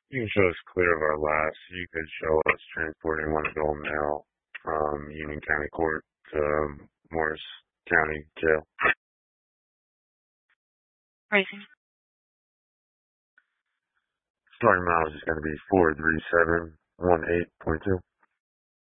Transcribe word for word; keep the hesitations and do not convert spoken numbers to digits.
You can show us clear of our laps. You could show us transporting one adult male from Union County Court to um, Morris County Jail. Pricing. Starting mileage is going to be four three seven one eight point two.